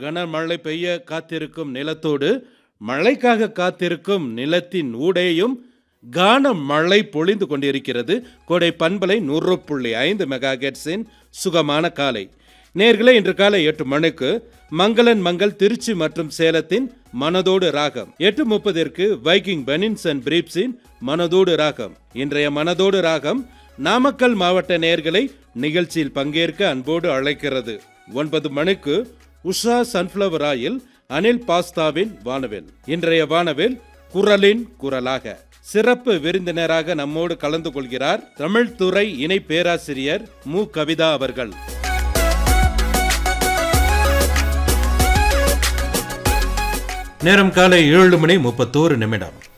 கனமழை பெய்ய காத்திருக்கும் நிலத்தோடு மழைக்காக காத்திருக்கும் நிலத்தின் ஊடேயும் கான மழை பொழிந்து கொண்டிருக்கிறது. கோடை பண்பலை 100.5 மெகாஹெர்ட்ஸின் சுகமான காலை நேயர்களே, இன்று காலை 8 மணிக்கு மங்களன் மங்கள் திருச்சி மற்றும் சேலத்தின் மனதோடு ராகம், 8:30 வைக்கிங் பெனின்ஸ் அண்ட் பிரீப்ஸின் மனதோடு ராகம். இன்றைய மனதோடு ராகம் நாமக்கல் மாவட்ட நேயர்களை நிகழ்ச்சியில் பங்கேற்க அன்போடு அழைக்கிறது. 9 மணிக்கு உஷா சன்ஃப்ளவர் ஆயில் அனில் பாஸ்தாவின் வானவில். இன்றைய வானவில் குரலின் குரலாக சிறப்பு விருந்தினராக நம்மோடு கலந்து கொள்கிறார் தமிழ் துறை இணை பேராசிரியர் மு. கவிதா அவர்கள். நேரம் காலை 7:31.